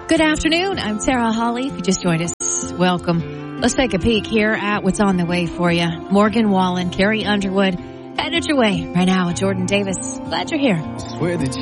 Good afternoon. I'm Sarah Hawley. If you just joined us, welcome. Let's take a peek here at what's on the way for you. Morgan Wallen, Carrie Underwood, headed your way right now with Jordan Davis. Glad you're here.